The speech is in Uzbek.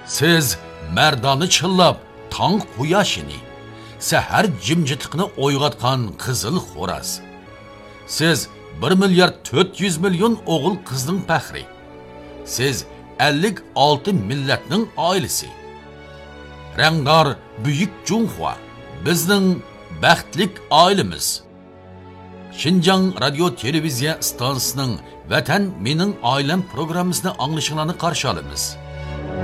Siz merdani chillab tong quyoshini, sahar jimjitiqni o'yg'otgan qizil xo'raz. Siz 1 milyard 400 milyon o'g'il qizning faxri. Siz 56 millatning oilasi. Rangdor buyuk Junhua bizning baxtlik oilamiz. Xinjiang radio televiziya stansiyasining Vatan mening oilam programmasini anglashingizni qarshi olamiz.